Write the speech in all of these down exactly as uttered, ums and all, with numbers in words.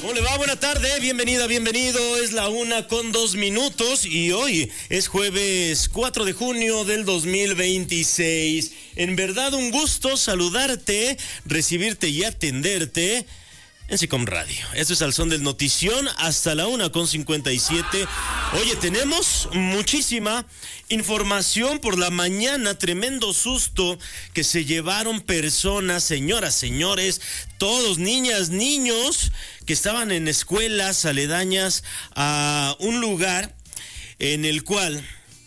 ¿Cómo le va? Buena tarde, bienvenida, bienvenido. Es la una con dos minutos y hoy es jueves cuatro de junio del dos mil veintiséis. En verdad un gusto saludarte, recibirte y atenderte en SICOM Radio. Esto es Al Son del Notición hasta la una con cincuenta y siete. Oye, tenemos muchísima información por la mañana. Tremendo susto que se llevaron personas, señoras, señores, todos, niñas, niños, que estaban en escuelas aledañas a un lugar en el cual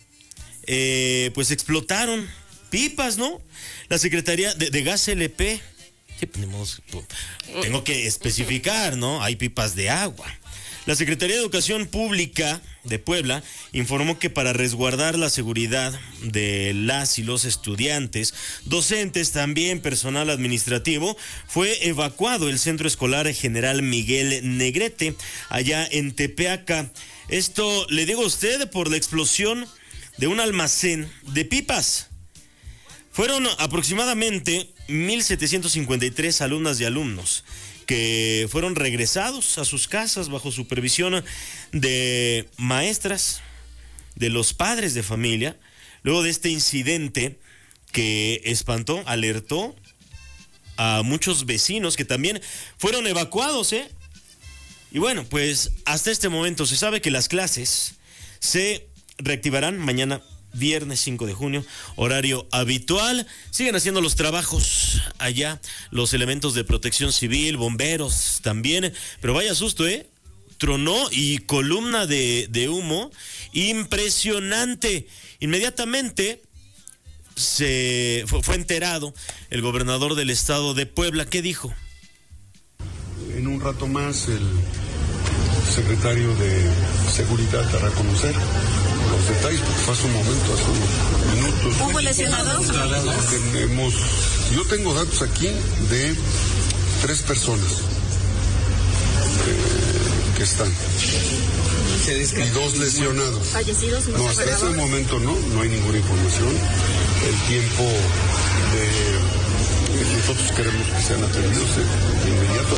eh, pues explotaron pipas, ¿no? La Secretaría de, de Gas L P. Sí, tenemos, tengo que especificar, ¿no? Hay pipas de agua. La Secretaría de Educación Pública de Puebla informó que para resguardar la seguridad de las y los estudiantes, docentes, también personal administrativo, fue evacuado el Centro Escolar General Miguel Negrete, allá en Tepeaca. Esto, le digo a usted, por la explosión de un almacén de pipas. Fueron aproximadamente mil setecientos cincuenta y tres alumnas y alumnos que fueron regresados a sus casas bajo supervisión de maestras, de los padres de familia, luego de este incidente que espantó, alertó a muchos vecinos que también fueron evacuados, ¿eh? Y bueno, pues hasta este momento se sabe que las clases se reactivarán mañana, viernes cinco de junio, horario habitual. Siguen haciendo los trabajos allá los elementos de protección civil, bomberos también, pero vaya susto, ¿eh? Tronó y columna de, de humo impresionante. Inmediatamente se fue, fue enterado el gobernador del estado de Puebla. ¿Qué dijo? En un rato más el secretario de Seguridad dará a conocer los detalles, porque fue hace un momento, hace unos minutos. ¿Hubo lesionados? Tenemos, yo tengo datos aquí de tres personas eh, que están. Y dos lesionados. ¿Fallecidos? No, hasta ese momento no, no hay ninguna información. El tiempo de que nosotros queremos que sean atendidos de inmediato.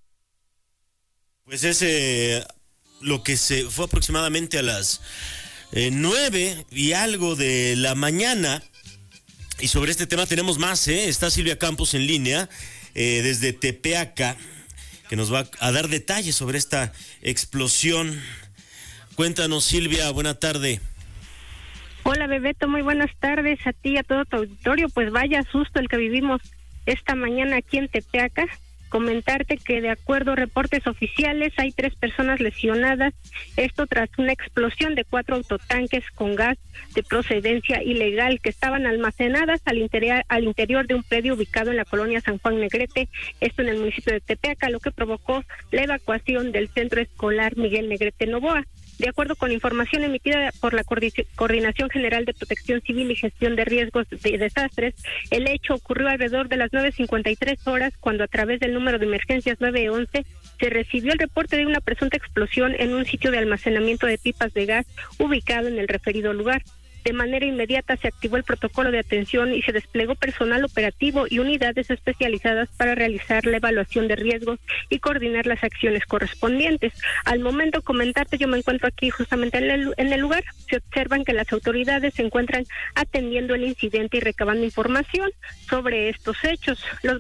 Pues ese, lo que se fue aproximadamente a las eh, nueve y algo de la mañana. Y sobre este tema tenemos más, ¿eh? Está Silvia Campos en línea eh, desde Tepeaca, que nos va a dar detalles sobre esta explosión. Cuéntanos, Silvia, buena tarde. Hola, Bebeto, muy buenas tardes a ti y a todo tu auditorio. Pues vaya susto el que vivimos esta mañana aquí en Tepeaca. Comentarte que de acuerdo a reportes oficiales hay tres personas lesionadas, esto tras una explosión de cuatro autotanques con gas de procedencia ilegal que estaban almacenadas al interior, al interior de un predio ubicado en la colonia San Juan Negrete, esto en el municipio de Tepeaca, lo que provocó la evacuación del Centro Escolar Miguel Negrete Novoa. De acuerdo con información emitida por la Coordinación General de Protección Civil y Gestión de Riesgos de Desastres, el hecho ocurrió alrededor de las nueve cincuenta y tres horas, cuando a través del número de emergencias nueve once se recibió el reporte de una presunta explosión en un sitio de almacenamiento de pipas de gas ubicado en el referido lugar. De manera inmediata se activó el protocolo de atención y se desplegó personal operativo y unidades especializadas para realizar la evaluación de riesgos y coordinar las acciones correspondientes. Al momento, comentarte, yo me encuentro aquí justamente en el, en el lugar. Se observan que las autoridades se encuentran atendiendo el incidente y recabando información sobre estos hechos. Los